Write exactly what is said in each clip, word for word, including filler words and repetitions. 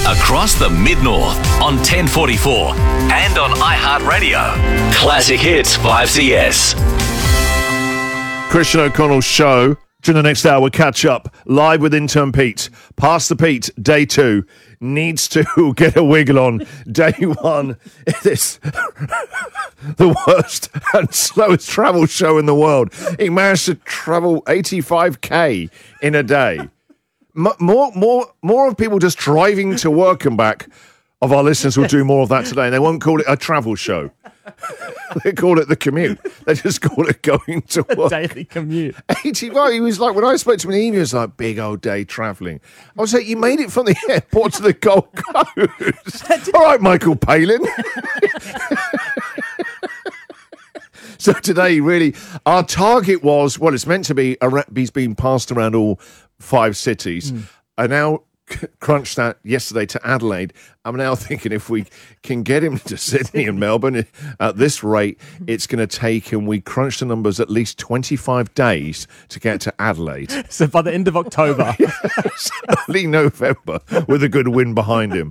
Across the Mid-North on ten forty-four and on iHeartRadio. Classic Hits five C S. Christian O'Connell's show. During the next hour, we'll catch up live with intern Pete. Pass the Pete, day two. Needs to get a wiggle on. Day one. It is the worst and slowest travel show in the world. He managed to travel eighty-five k in a day. M- more, more, more of people just driving to work and back of our listeners will do more of that today, and they won't call it a travel show. They call it the commute. They just call it going to work. Daily commute. eighty-five. He was like, when I spoke to him in the evening, he was like, big old day travelling. I was like, you made it from the airport to the Gold Coast. All right, Michael Palin. So today, really, our target was, well, it's meant to be, he's been passed around all five cities. Mm. I now crunched that yesterday to Adelaide. I'm now thinking if we can get him to Sydney and Melbourne at this rate, it's going to take him, we crunched the numbers, at least twenty-five days to get to Adelaide. So by the end of October. Yes, early November with a good wind behind him.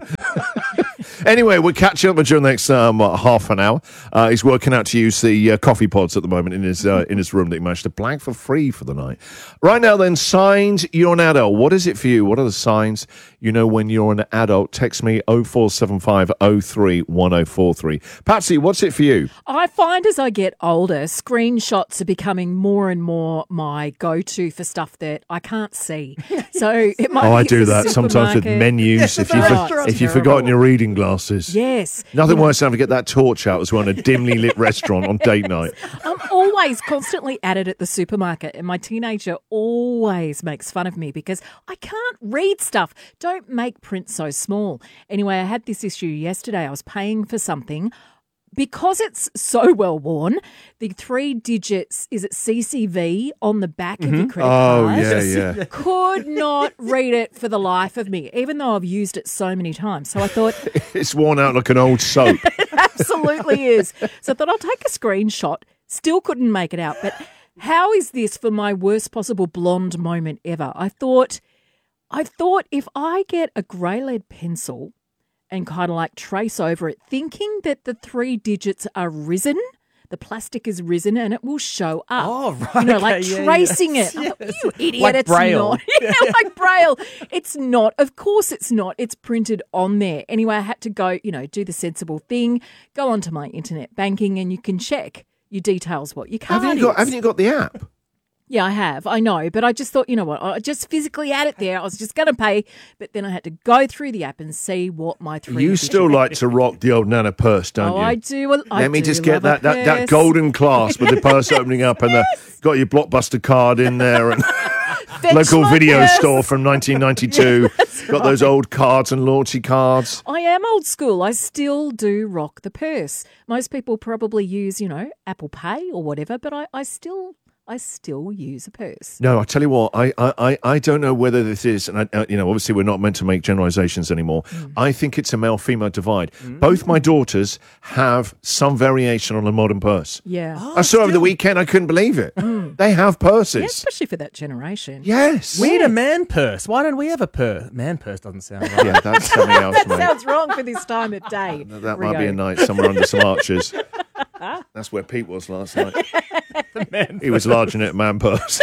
Anyway, we'll catch up during the next um, half an hour. Uh, he's working out to use the uh, coffee pods at the moment in his uh, in his room that he managed to blank for free for the night. Right now then, signs you're an adult. What is it for you? What are the signs you know when you're an adult? Text me oh four seven five oh three one oh four three. Patsy, what's it for you? I find as I get older, screenshots are becoming more and more my go-to for stuff that I can't see. So it might Oh, be I at do the that sometimes with supermarket. menus. If, you Oh, if you've forgotten your reading glasses. Yes. Nothing worse than having to get that torch out as well in a dimly lit restaurant on date night. I'm always constantly at it at the supermarket, and my teenager always makes fun of me because I can't read stuff. Don't make print so small. Anyway, I had this issue yesterday. I was paying for something. Because it's so well worn, the three digits, is it C C V on the back mm-hmm. of your credit oh, card? yeah, yeah. Could not read it for the life of me, even though I've used it so many times. So I thought... It's worn out like an old soap. It absolutely is. So I thought I'll take a screenshot. Still couldn't make it out. But how is this for my worst possible blonde moment ever? I thought, I thought if I get a grey lead pencil and kind of like trace over it, thinking that the three digits are risen, the plastic is risen, and it will show up. Oh, right. You know, okay, like yeah, tracing yes, it. yes. Oh, you idiot, Like it's Braille. not. Yeah, like Braille. It's not. Of course it's not. It's printed on there. Anyway, I had to go, you know, do the sensible thing, go onto my internet banking, and you can check your details, what your card Haven't you got, is. haven't you got the app? Yeah, I have. I know. But I just thought, you know what, I just physically had it there. I was just going to pay, but then I had to go through the app and see what my three You digits still were. like to rock the old Nana purse, don't Oh, you? I do. Well, I Let me do just get love that, a that, that purse. golden clasp with the purse opening up and the, got your Blockbuster card in there and Fetch local my video purse. store from nineteen ninety-two. Got those old cards and loyalty cards. I am old school. I still do rock the purse. Most people probably use, you know, Apple Pay or whatever, but I, I still... I still use a purse. No, I tell you what, I, I, I don't know whether this is, and I, uh, you know, obviously we're not meant to make generalizations anymore. Mm. I think it's a male-female divide. Mm. Both my daughters have some variation on a modern purse. Yeah. Oh, I saw over the weekend, I couldn't believe it. Mm. They have purses. Yeah, especially for that generation. Yes. We need a man purse. Why don't we have a purse? Man purse doesn't sound right. Yeah, that's something else, That mate. sounds wrong for this time of day. That Rio. might be a night somewhere under some arches. That's where Pete was last night. He was large in it, man purse.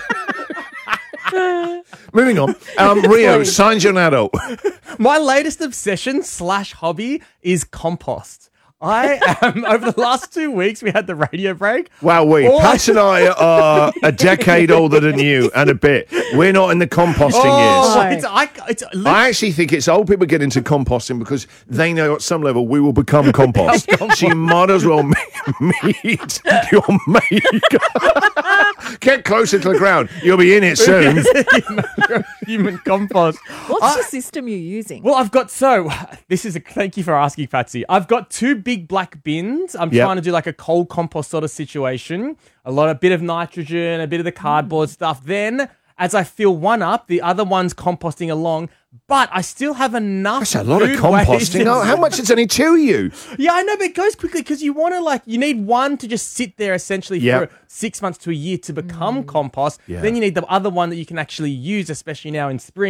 Moving on. Um, Rio, signs you're an adult. My latest obsession slash hobby is compost. I am, over the last two weeks, we had the radio break. Wow, we. All Pat and I are a decade older than you and a bit. We're not in the composting Oh, years. it's, I, it's, I actually think it's old people get into composting because they know at some level we will become compost. So you might as well meet your mate. Get closer to the ground. You'll be in it soon. human compost. What's I- the system you're using? Well, I've got, so, this is a, thank you for asking, Patsy. I've got two big black bins. I'm Yep. trying to do like a cold compost sort of situation. A lot, a bit of nitrogen, a bit of the cardboard stuff. Then, as I fill one up, the other one's composting along. But I still have enough. That's a lot of food composting. waste. Oh, how much is only to you? Yeah, I know, but it goes quickly because you want to like, you need one to just sit there essentially Yep. for six months to a year to become compost. Yeah. Then you need the other one that you can actually use, especially now in spring.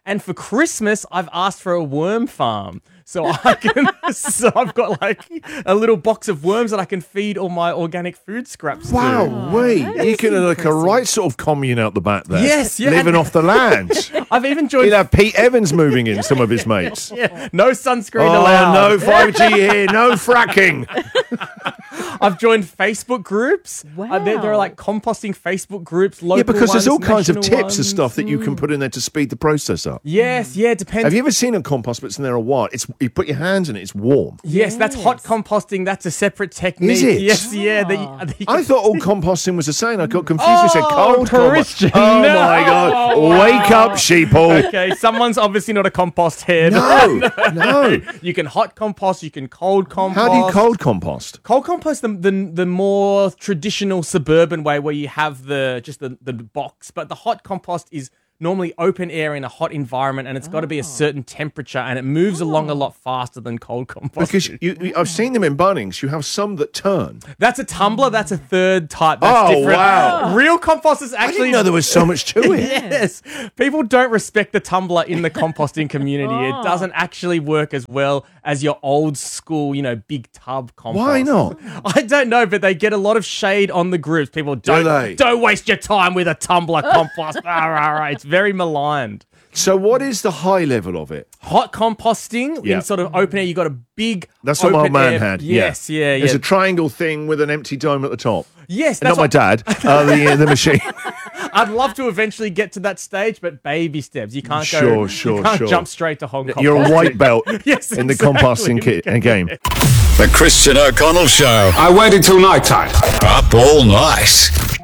And for Christmas, I've asked for a worm farm. So I can, so I've got like a little box of worms that I can feed all my organic food scraps to. Wow, wait. You can have like a right sort of commune out the back there. Yes, yeah. Living off the land. I've even joined. You'd have Pete Evans moving in, some of his mates. Yeah, no sunscreen Oh, allowed. no five G here, no fracking. I've joined Facebook groups. Wow. Uh, there, there are like composting Facebook groups, local Yeah, because there's all ones, kinds of national tips and ones. stuff that you can put in there to speed the process up. Yes, yeah, depends. Have you ever seen a compost that's in there a while? It's you put your hands in it, it's warm. Yes, that's hot composting. That's a separate technique. Is it? Yes, yeah. that you- that you I can- thought all composting was the same. I got confused. You said Oh, cold Christian, compost. Oh no. my God! Oh, Wake wow. up, sheeple. Okay, someone's obviously not a compost head. No, no. You can hot compost. You can cold compost. How do you cold compost? Cold compost, the, the the more traditional suburban way where you have the just the, the box, but the hot compost is normally open air in a hot environment, and it's got to be a certain temperature, and it moves along a lot faster than cold compost. Because you, you, I've seen them in Bunnings. You have some that turn. That's a tumbler. That's a third type. That's Oh, different. wow. Real compost is I actually. didn't know there was so much to it. Yes. People don't respect the tumbler in the composting community. It doesn't actually work as well as your old school, you know, big tub compost. Why not? I don't know, but they get a lot of shade on the groups. People don't they? don't waste your time with a tumbler compost. Rah, rah, rah. It's very maligned. So what is the high level of it? Hot composting Yeah. in sort of open air, you got a big That's what my open old man air- had. Yes, yeah, yeah. There's a triangle thing with an empty dome at the top. yes, Not that's my what, dad. Uh, the uh, the machine. I'd love to eventually get to that stage, but baby steps. You can't go. Sure, sure, you can't sure. jump straight to Hong Kong. You're a white belt Yes, in the exactly. composting kit uh, game. The Christian O'Connell Show. I waited till night time. Up all night.